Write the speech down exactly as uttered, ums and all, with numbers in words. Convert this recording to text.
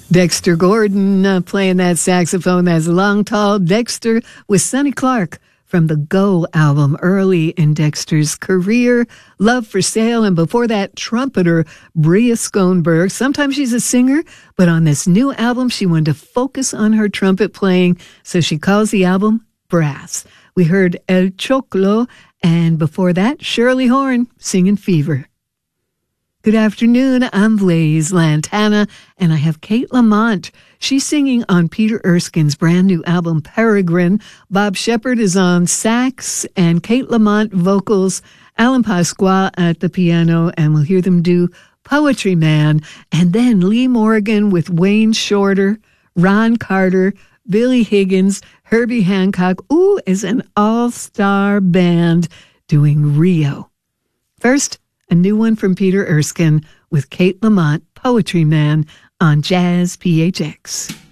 Dexter Gordon uh, playing that saxophone. That's Long Tall Dexter with Sonny Clark from the Go album early in Dexter's career. Love for Sale. And before that, trumpeter Bria Schoenberg. Sometimes she's a singer, but on this new album, she wanted to focus on her trumpet playing, so she calls the album Brass. We heard El Choclo, and before that, Shirley Horn singing Fever. Good afternoon, I'm Blaise Lantana, and I have Kate Lamont. She's singing on Peter Erskine's brand new album, Peregrine. Bob Shepard is on sax, and Kate Lamont vocals, Alan Pasqua at the piano, and we'll hear them do Poetry Man. And then Lee Morgan with Wayne Shorter, Ron Carter, Billy Higgins, Herbie Hancock. Ooh, is an all-star band doing Rio. First, a new one from Peter Erskine with Kate Lamont, Poetry Man, on Jazz P H X.